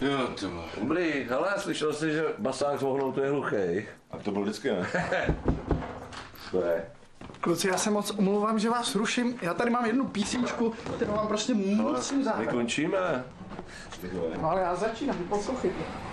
Jo, ty vole. Dobrý, hele, slyšel jsi, že basák s vohnou je hluchý? A to bylo vždycky, ne? To je. Kluci, já se moc omlouvám, že vás ruším. Já tady mám jednu písničku, kterou vám prostě musím zahrát. My končíme. No ale já začínám, poslouchejte.